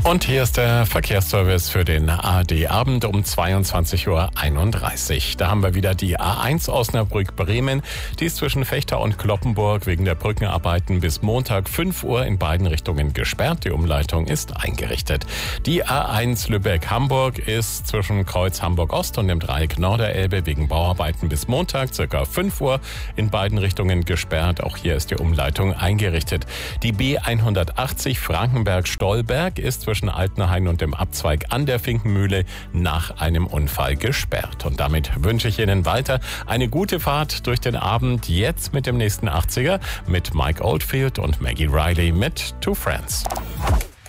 Und hier ist der Verkehrsservice für den ARD-Abend um 22:31 Uhr. Da haben wir wieder die A1 Osnabrück-Bremen. Die ist zwischen Vechta und Cloppenburg wegen der Brückenarbeiten bis Montag 5 Uhr in beiden Richtungen gesperrt. Die Umleitung ist eingerichtet. Die A1 Lübeck-Hamburg ist zwischen Kreuz Hamburg-Ost und dem Dreieck Norderelbe wegen Bauarbeiten bis Montag ca. 5 Uhr in beiden Richtungen gesperrt. Auch hier ist die Umleitung eingerichtet. Die B180 Frankenberg-Stolberg ist zwischen Altenhain und dem Abzweig an der Finkenmühle nach einem Unfall gesperrt. Und damit wünsche ich Ihnen weiter eine gute Fahrt durch den Abend. Jetzt mit dem nächsten 80er mit Mike Oldfield und Maggie Riley mit Two Friends.